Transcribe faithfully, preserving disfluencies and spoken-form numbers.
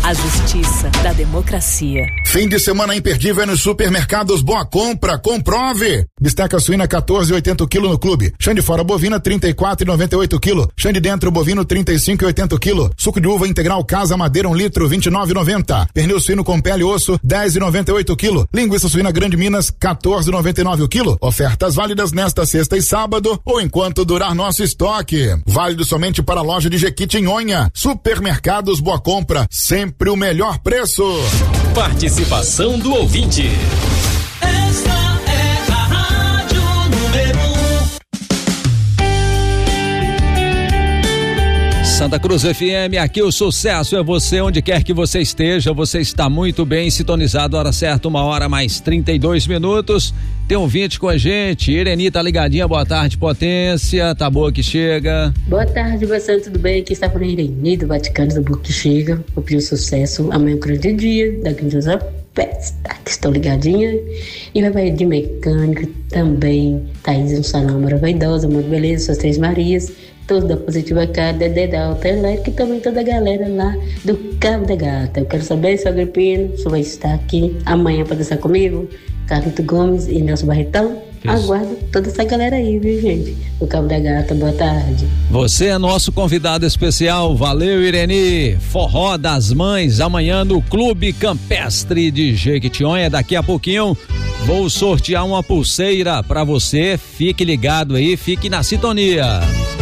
A justiça da democracia. Fim de semana imperdível nos supermercados Boa Compra, comprove. Bisteca suína quatorze e oitenta o quilo no clube. Chã de fora bovina trinta e quatro e noventa e oito o quilo. Chã de dentro bovino trinta e cinco e oitenta o quilo. Suco de uva integral Casa Madeira um litro vinte e nove e noventa. Pernil suíno com pele e osso dez e noventa e oito o quilo. Linguiça suína Grande Minas quatorze e noventa e nove o quilo. Ofertas válidas nesta sexta e sábado ou enquanto durar nosso estoque. Válido somente para a loja de Jequitinhonha. Supermercados Boa Compra, sempre o melhor preço. Participação do ouvinte. Esta é a Rádio Número um. Santa Cruz F M, aqui o sucesso é você, onde quer que você esteja, você está muito bem sintonizado, hora certa, uma hora mais trinta e dois minutos. Tem um ouvinte com a gente, Ireni tá ligadinha, boa tarde, Potência, tá boa que chega. Boa tarde, você, tudo bem? Aqui está por Ireni do Vaticano, do Boa que chega, vou pedir sucesso, amanhã é um grande dia, daqui em José Festa, que estou ligadinha, e vai vai de mecânico também, Thaís, um salão maravilhosa, muito beleza, suas três Marias, todos da Positiva K, Dedé da Alta Elétrica e também toda a galera lá do Cabo da Gata. Eu quero saber se o Agripino se vai estar aqui amanhã para dançar comigo, Carlito Gomes e Nelson Barretão. Isso. Aguardo toda essa galera aí, viu, gente? Do Cabo da Gata, boa tarde. Você é nosso convidado especial, valeu, Ireni. Forró das Mães, amanhã no Clube Campestre de Jequitinhonha. Daqui a pouquinho vou sortear uma pulseira pra você, fique ligado aí, fique na sintonia.